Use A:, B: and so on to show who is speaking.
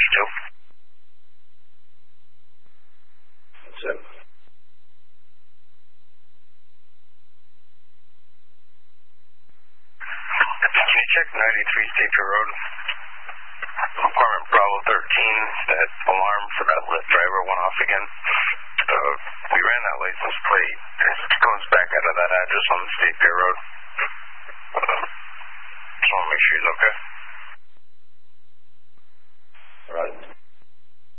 A: 2.
B: That's it.
A: Can you check 93 State Fair Road? Apartment Bravo 13, that alarm for that Lyft driver went off again. We ran that license plate. It comes back out of that address on State Fair Road. Just want to make sure he's okay.